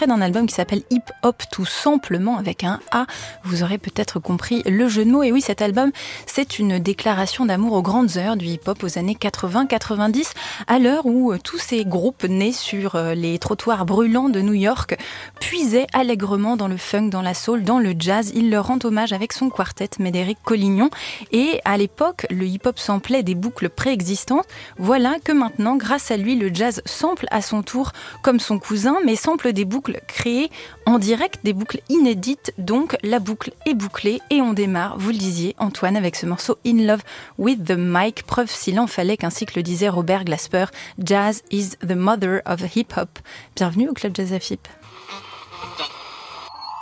extrait d'un album qui s'appelle Hip Hop tout simplement avec un A. Vous aurez peut-être compris le jeu de mots. Et oui, cet album, c'est une déclaration d'amour aux grandes heures du hip-hop aux années 80-90, à l'heure où tous ces groupes nés sur les trottoirs brûlants de New York puisaient allègrement dans le funk, dans la soul, dans le jazz. Il leur rend hommage avec son quartet Médéric Collignon. Et à l'époque, le hip-hop samplait des boucles préexistantes. Voilà que maintenant, grâce à lui, le jazz sample à son tour comme son cousin, mais sample des boucles créées en direct, des boucles inédites. Donc la boucle est bouclée et on démarre, vous le disiez Antoine, avec ce morceau In Love with the Mic. Preuve s'il en fallait qu'ainsi que le disait Robert Glasper, Jazz is the mother of hip-hop. Bienvenue au Club Jazz à FIP.